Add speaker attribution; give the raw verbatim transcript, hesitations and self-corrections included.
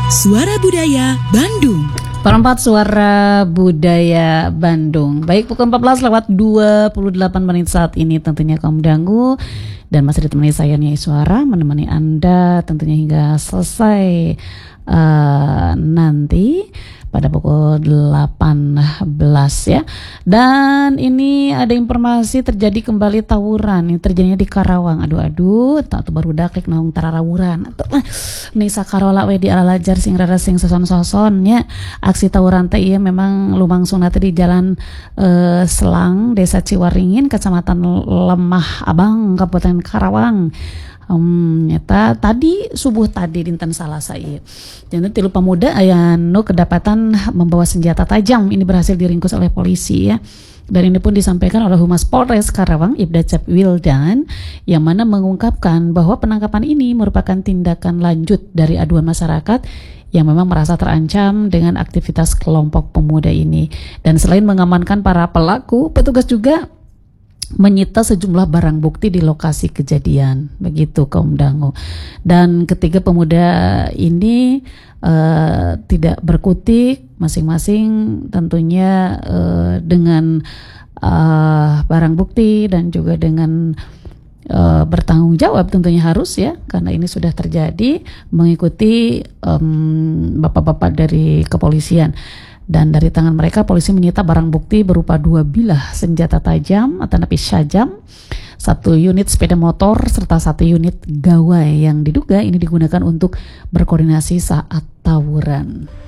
Speaker 1: Suara Budaya Bandung.
Speaker 2: Perempat Suara Budaya Bandung. Baik, pukul empat belas lewat dua puluh delapan menit saat ini tentunya kaum dangu. Dan masih ditemani saya Nia Suara menemani Anda tentunya hingga selesai uh, nanti pada pukul delapan belas ya. Dan ini ada informasi terjadi kembali tawuran. Ini terjadinya di Karawang. Aduh-aduh, tak tuh baru daklik naung tararawuran. Nih sakarola we di alalajar sing rara sing soson-soson ya. Aksi tawuran teh ieu memang lumangsung nanti di jalan eh, Selang, Desa Ciwaringin, Kecamatan Lemah Abang, Kabupaten Karawang. Um, nyata tadi subuh tadi dinten Salasa ieu. Jadi tilu pemuda aya nu kedapatan membawa senjata tajam. Ini berhasil diringkus oleh polisi ya. Dan ini pun disampaikan oleh Humas Polres Karawang Ibda Cap Wildan yang mana mengungkapkan bahwa penangkapan ini merupakan tindakan lanjut dari aduan masyarakat yang memang merasa terancam dengan aktivitas kelompok pemuda ini. Dan selain mengamankan para pelaku, petugas juga menyita sejumlah barang bukti di lokasi kejadian, begitu kaum dangu. Dan ketiga pemuda ini uh, tidak berkutik, masing-masing tentunya uh, dengan uh, barang bukti dan juga dengan uh, bertanggung jawab tentunya harus ya, karena ini sudah terjadi mengikuti um, bapak-bapak dari kepolisian. Dan dari tangan mereka polisi menyita barang bukti berupa dua bilah senjata tajam atau napi syajam, satu unit sepeda motor serta satu unit gawai yang diduga ini digunakan untuk berkoordinasi saat tawuran.